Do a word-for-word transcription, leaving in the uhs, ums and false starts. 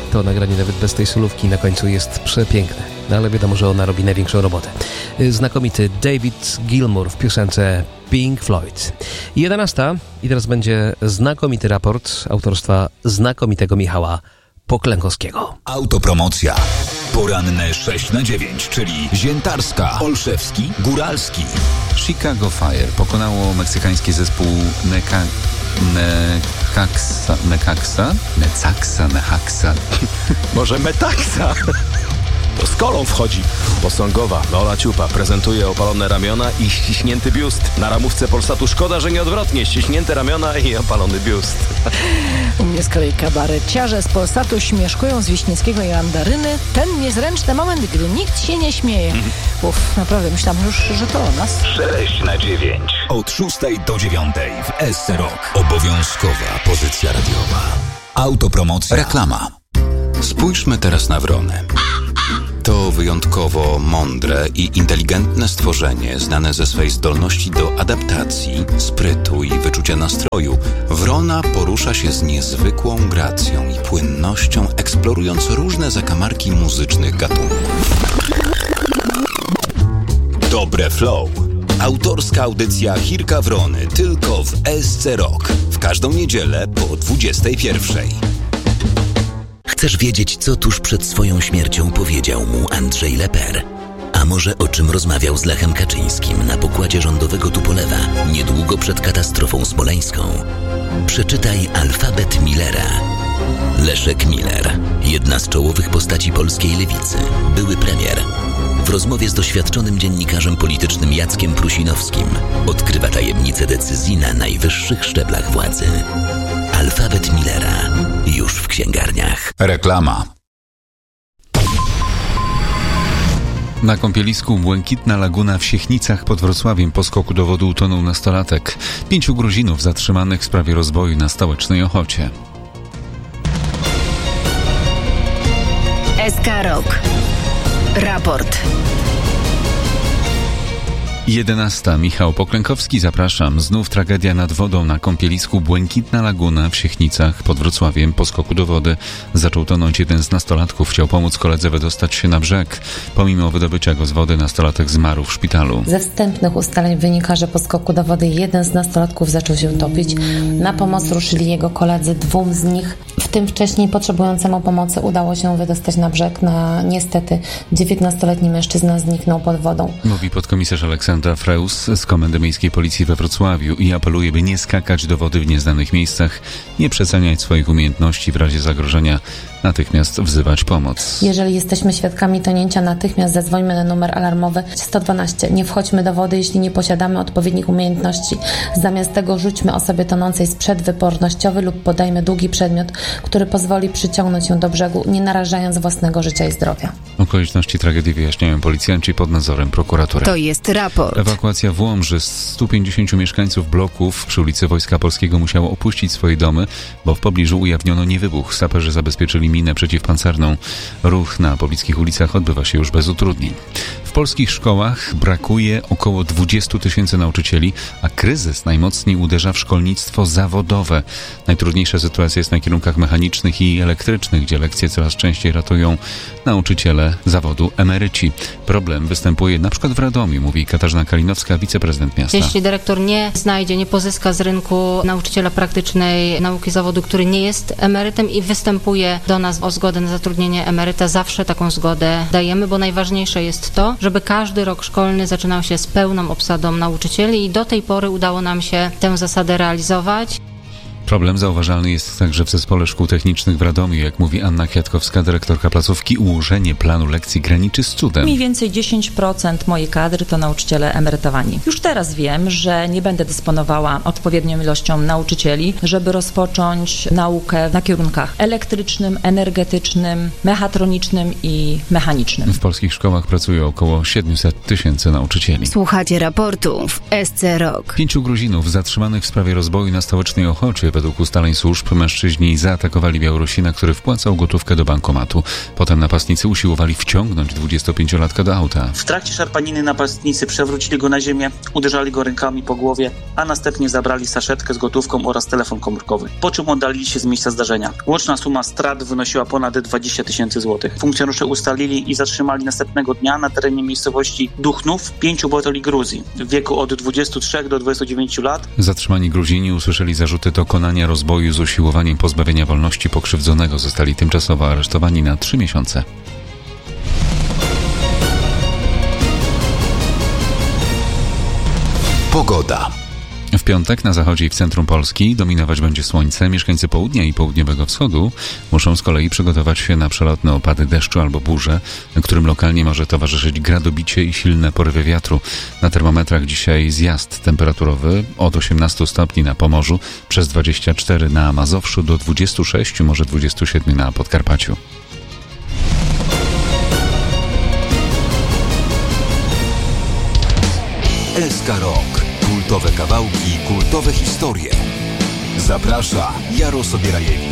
To nagranie nawet bez tej solówki na końcu jest przepiękne, no ale wiadomo, że ona robi największą robotę. Znakomity David Gilmour w piosence Pink Floyd. jedenasta i teraz będzie znakomity raport autorstwa znakomitego Michała Poklękowskiego. Autopromocja. Poranne sześć na dziewięć, czyli Ziętarska, Olszewski, Góralski. Chicago Fire pokonało meksykański zespół Neka... Necaxa... Necaxa? Necaxa, Necaxa. Może Metaxa? To z kolą wchodzi. Posągowa Lola Ciupa prezentuje opalone ramiona i ściśnięty biust. Na ramówce Polsatu szkoda, że nie odwrotnie. Ściśnięte ramiona i opalony biust. U mnie z kolei kabareciarze z Polsatu śmieszkują z Wiśniewskiego i Mandaryny. Ten niezręczny moment, gdy nikt się nie śmieje. Uff, naprawdę myślałam już, że to o nas. sześć na dziewięć. Od szóstej do dziewiątej w S C Rock. Obowiązkowa pozycja radiowa. Autopromocja. Reklama. Spójrzmy teraz na wronę. To wyjątkowo mądre i inteligentne stworzenie, znane ze swej zdolności do adaptacji, sprytu i wyczucia nastroju. Wrona porusza się z niezwykłą gracją i płynnością, eksplorując różne zakamarki muzycznych gatunków. Dobre flow. Autorska audycja Chirka Wrony tylko w S C Rock. W każdą niedzielę po dwudziestej pierwszej. Chcesz wiedzieć, co tuż przed swoją śmiercią powiedział mu Andrzej Leper? A może o czym rozmawiał z Lechem Kaczyńskim na pokładzie rządowego Tupolewa niedługo przed katastrofą smoleńską? Przeczytaj Alfabet Millera. Leszek Miller, jedna z czołowych postaci polskiej lewicy, były premier. W rozmowie z doświadczonym dziennikarzem politycznym Jackiem Prusinowskim odkrywa tajemnice decyzji na najwyższych szczeblach władzy. Alfabet Millera. Już w księgarniach. Reklama. Na kąpielisku Błękitna Laguna w Siechnicach pod Wrocławiem po skoku do wody utonął nastolatek. Pięciu Gruzinów zatrzymanych w sprawie rozboju na stołecznej Ochocie. S K Rock. Raport. jedenasta. Michał Poklękowski, zapraszam. Znów tragedia nad wodą na kąpielisku Błękitna Laguna w Siechnicach pod Wrocławiem. Po skoku do wody zaczął tonąć jeden z nastolatków. Chciał pomóc koledze wydostać się na brzeg. Pomimo wydobycia go z wody nastolatek zmarł w szpitalu. Ze wstępnych ustaleń wynika, że po skoku do wody jeden z nastolatków zaczął się topić. Na pomoc ruszyli jego koledzy. Dwóm z nich, w tym wcześniej potrzebującemu pomocy, udało się wydostać na brzeg. Na niestety dziewiętnastoletni mężczyzna zniknął pod wodą. Mówi podkomisarz Aleksander Freus z Komendy Miejskiej Policji we Wrocławiu i apeluje, by nie skakać do wody w nieznanych miejscach, nie przeceniać swoich umiejętności, w razie zagrożenia natychmiast wzywać pomoc. Jeżeli jesteśmy świadkami tonięcia, natychmiast zadzwońmy na numer alarmowy sto dwanaście. Nie wchodźmy do wody, jeśli nie posiadamy odpowiednich umiejętności. Zamiast tego rzućmy osobie tonącej sprzęt wypornościowy lub podajmy długi przedmiot, który pozwoli przyciągnąć ją do brzegu, nie narażając własnego życia i zdrowia. Okoliczności tragedii wyjaśniają policjanci pod nadzorem prokuratury. To jest raport. Ewakuacja w Łomży. stu pięćdziesięciu mieszkańców bloków przy ulicy Wojska Polskiego musiało opuścić swoje domy, bo w pobliżu ujawniono niewybuch. Saperzy zabezpieczyli minę przeciwpancerną. Ruch na pobliskich ulicach odbywa się już bez utrudnień. W polskich szkołach brakuje około dwudziestu tysięcy nauczycieli, a kryzys najmocniej uderza w szkolnictwo zawodowe. Najtrudniejsza sytuacja jest na kierunkach mechanicznych i elektrycznych, gdzie lekcje coraz częściej ratują nauczyciele zawodu emeryci. Problem występuje na przykład w Radomiu, mówi Katarzyna Kalinowska, wiceprezydent miasta. Jeśli dyrektor nie znajdzie, nie pozyska z rynku nauczyciela praktycznej nauki zawodu, który nie jest emerytem i występuje do nas o zgodę na zatrudnienie emeryta, zawsze taką zgodę dajemy, bo najważniejsze jest to, żeby każdy rok szkolny zaczynał się z pełną obsadą nauczycieli i do tej pory udało nam się tę zasadę realizować. Problem zauważalny jest także w Zespole Szkół Technicznych w Radomiu. Jak mówi Anna Kwiatkowska, dyrektorka placówki, ułożenie planu lekcji graniczy z cudem. Mniej więcej dziesięć procent mojej kadry to nauczyciele emerytowani. Już teraz wiem, że nie będę dysponowała odpowiednią ilością nauczycieli, żeby rozpocząć naukę na kierunkach elektrycznym, energetycznym, mechatronicznym i mechanicznym. W polskich szkołach pracuje około siedemset tysięcy nauczycieli. Słuchacie raportu w S C Rock. Pięciu Gruzinów zatrzymanych w sprawie rozboju na stołecznej Ochocie Według ustaleń służb mężczyźni zaatakowali Białorusina, który wpłacał gotówkę do bankomatu. Potem napastnicy usiłowali wciągnąć dwudziestopięciolatka do auta. W trakcie szarpaniny napastnicy przewrócili go na ziemię, uderzali go rękami po głowie, a następnie zabrali saszetkę z gotówką oraz telefon komórkowy, po czym oddalili się z miejsca zdarzenia. Łączna suma strat wynosiła ponad dwadzieścia tysięcy złotych. Funkcjonariusze ustalili i zatrzymali następnego dnia na terenie miejscowości Duchnów pięciu obywateli Gruzji w wieku od dwudziestu trzech do dwudziestu dziewięciu lat. Zatrzymani Gruzini usłyszeli zarzuty dokonania rozboju z usiłowaniem pozbawienia wolności pokrzywdzonego. Zostali tymczasowo aresztowani na trzy miesiące. Pogoda. W piątek na zachodzie i w centrum Polski dominować będzie słońce. Mieszkańcy południa i południowego wschodu muszą z kolei przygotować się na przelotne opady deszczu albo burze, którym lokalnie może towarzyszyć gradobicie i silne porywy wiatru. Na termometrach dzisiaj zjazd temperaturowy od osiemnastu stopni na Pomorzu, przez dwadzieścia cztery na Mazowszu, do dwudziestu sześciu, może dwudziestu siedmiu na Podkarpaciu. S K Rock. Kultowe kawałki, kultowe historie. Zaprasza Jaro Sobierajewicz.